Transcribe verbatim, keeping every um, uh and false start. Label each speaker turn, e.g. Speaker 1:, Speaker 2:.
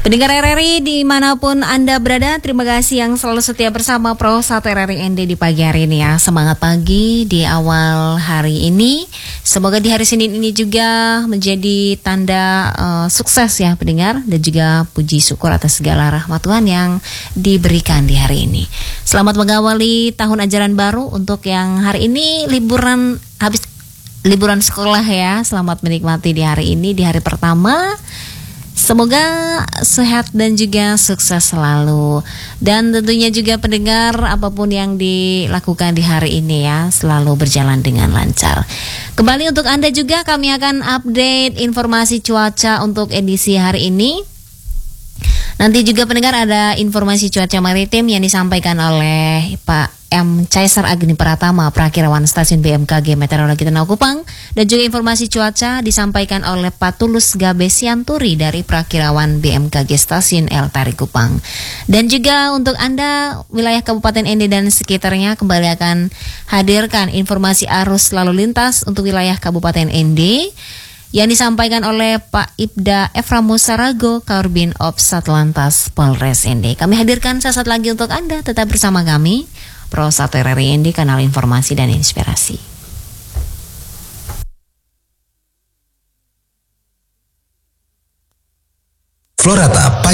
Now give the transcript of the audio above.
Speaker 1: Pendengar R R I dimanapun Anda berada, terima kasih yang selalu setia bersama Pro satu R R I N D di pagi hari ini ya. Semangat pagi di awal hari ini. Semoga di hari Senin ini juga menjadi tanda uh, sukses ya pendengar, dan juga puji syukur atas segala rahmat Tuhan yang diberikan di hari ini. Selamat mengawali tahun ajaran baru untuk yang hari ini liburan habis liburan sekolah ya. Selamat menikmati di hari ini, di hari pertama. Semoga sehat dan juga sukses selalu. Dan tentunya juga pendengar, apapun yang dilakukan di hari ini ya, selalu berjalan dengan lancar. Kembali untuk Anda juga, kami akan update informasi cuaca untuk edisi hari ini. Nanti juga pendengar ada informasi cuaca maritim yang disampaikan oleh Pak M. Caesar Agni Pratama, Prakirawan Stasiun B M K G Meteorologi Tenau Kupang, dan juga informasi cuaca disampaikan oleh Pak Tulus Gabe Sianturi dari Prakirawan B M K G Stasiun L Tarik Kupang. Dan juga untuk Anda wilayah Kabupaten N D dan sekitarnya, kembali akan hadirkan informasi arus lalu lintas untuk wilayah Kabupaten N D yang disampaikan oleh Pak Ibda Eframus Sarago, Karbin Ops Satlantas Polres N D. Kami hadirkan sesaat lagi untuk Anda, tetap bersama kami Pro satu R R I N D, kanal informasi dan inspirasi.
Speaker 2: Florata